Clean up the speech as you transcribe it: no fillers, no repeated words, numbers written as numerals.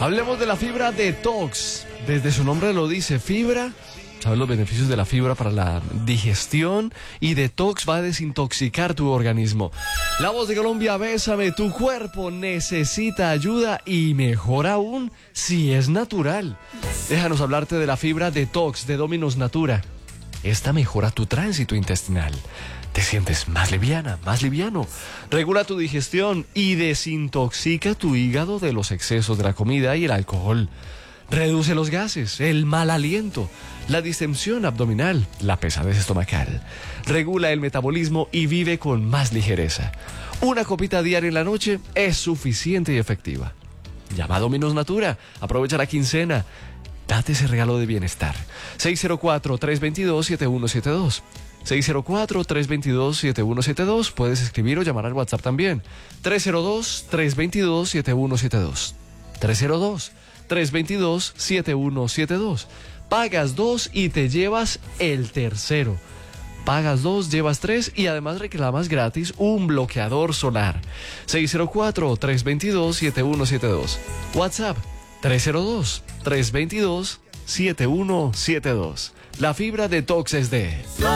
Hablemos de la fibra detox. Desde su nombre lo dice, fibra. ¿Sabes los beneficios de la fibra para la digestión? Y detox va a desintoxicar tu organismo. La Voz de Colombia, bésame, tu cuerpo necesita ayuda y mejor aún si es natural. Déjanos hablarte de la fibra detox de Dominos Natura. Esta mejora tu tránsito intestinal. Te sientes más liviana, más liviano. Regula tu digestión y desintoxica tu hígado de los excesos de la comida y el alcohol. Reduce los gases, el mal aliento, la distensión abdominal, la pesadez estomacal. Regula el metabolismo y vive con más ligereza. Una copita diaria en la noche es suficiente y efectiva. Llama a Dominos Natura, aprovecha la quincena. Date ese regalo de bienestar. 604-322-7172. 604-322-7172. Puedes escribir o llamar al WhatsApp también. 302-322-7172. 302-322-7172. Pagas 2 y te llevas el tercero. Pagas 2, llevas 3 y además reclamas gratis un bloqueador solar. 604-322-7172. WhatsApp 302-322-7172. La fibra detox es de